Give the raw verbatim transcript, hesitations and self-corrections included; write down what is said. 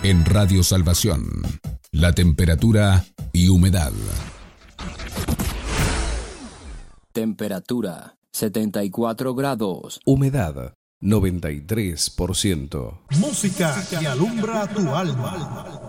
En Radio Salvación, la temperatura y humedad. Temperatura setenta y cuatro grados. Humedad noventa y tres por ciento. Música que alumbra tu alma.